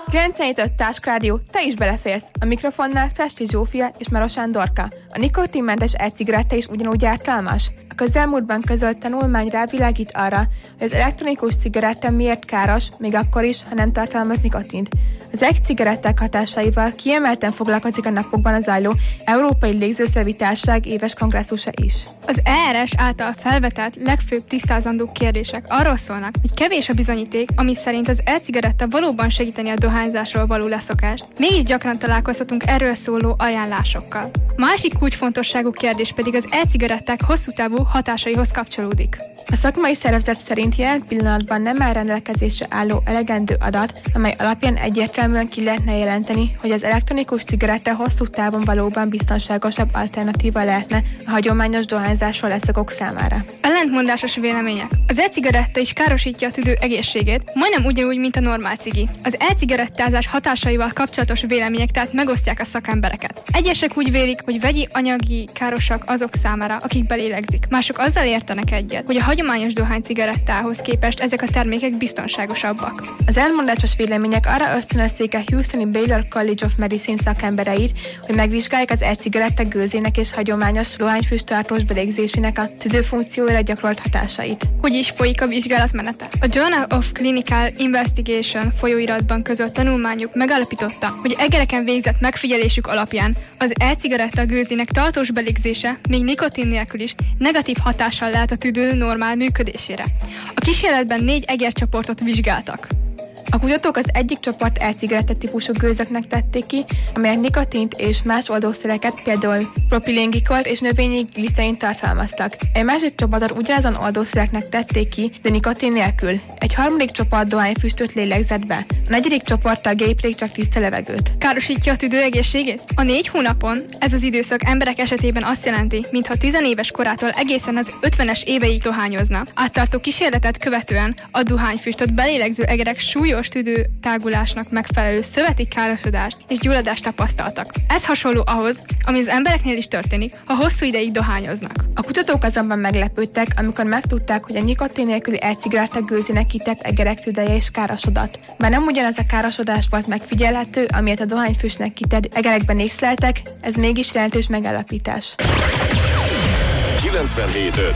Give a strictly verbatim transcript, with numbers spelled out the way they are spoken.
kilencvenhét öt Táskrádió, te is beleférsz. A mikrofonnál Festi Zsófia és Marosán Dorka. A nikotinmentes e-cigaretta is ugyanúgy ártalmas? A közelmúltban közölt tanulmány rávilágít arra, hogy az elektronikus cigaretta miért káros, még akkor is, ha nem tartalmaz nikotint. Az e-cigaretták hatásaival kiemelten foglalkozik a napokban a zajló Európai Légzőszervi Társaság éves kongresszusa is. Az E R S által felvetett legfőbb tisztázandó kérdések arról szólnak, hogy kevés a bizonyíték, ami szerint az e-cigaretta valóban segíteni a dohányzásról való leszokást. Mégis gyakran találkozhatunk erről szóló ajánlásokkal. Másik kulcsfontosságú kérdés pedig az e-cigaretták hosszú távú hatásaihoz kapcsolódik. A szakmai szervezet szerint jelen pillanatban nem áll rendelkezésre álló elegendő adat, amely alapján egyértelműen ki lehetne jelenteni, hogy az elektronikus cigaretta hosszú távon valóban biztonságosabb alternatíva lehetne a hagyományos dohányzásról leszokók számára. Ellentmondásos vélemények. Az e-cigaretta is károsítja a tüdő egészségét, majdnem ugyanúgy, mint a normál cigi. Az e-cigarettázás hatásaival kapcsolatos vélemények tehát megosztják a szakembereket. Egyesek úgy vélik, hogy vegyi anyagi károsak azok számára, akik belélegzik. Mások azzal értenek egyet, hogy a hagyományos dohánycigarettához képest ezek a termékek biztonságosabbak. Az elmondásos vélemények arra ösztönözték a Houstoni Baylor College of Medicine szakembereit, hogy megvizsgálják az e-cigaretta gőzének és hagyományos dohányfüsttartós belégzésének a tüdőfunkcióra gyakorolt hatásait. Hogy is folyik a vizsgálatmenete? A Journal of Clinical Investigation folyóiratban közölt tanulmányuk megállapította, hogy egereken végzett megfigyelésük alapján az e-cigaretta gőzének tartós belégzése még nikotin nélkül is negatív hatással lehet a tüdő normál működésére. A kísérletben négy egercsoportot vizsgáltak. A kutatók az egyik csoport e-cigaretta típusú gőzöknek tették ki, amelyek nikotint és más oldószereket, például propilengikolt és növényi glicerint tartalmaztak. Egy másik csoportot ugyanazon oldószereknek tették ki, de nikotin nélkül. Egy harmadik csoport dohányfüstöt lélegzett be. A negyedik csoport tagjai pedig csak tiszta levegőt. Károsítja a tüdő egészségét? A négy hónapon ez az időszak emberek esetében azt jelenti, mintha tizenéves korától egészen az ötvenes éveig dohányozna. Áttartó kísérletet követően a dohányfüstöt belélegző egerek súlyos tüdő tágulásnak megfelelő szöveti károsodást és gyulladást tapasztaltak. Ez hasonló ahhoz, ami az embereknél is történik, ha hosszú ideig dohányoznak. A kutatók azonban meglepődtek, amikor megtudták, hogy a nikotin nélküli e-cigaretta gőzének kitett egerek tüdeje is károsodott. Bár nem ugyanaz a károsodás volt megfigyelhető, amilyet a dohányfüstnek kitett egerekben észleltek, ez mégis jelentős megállapítás. kilencvenhét öt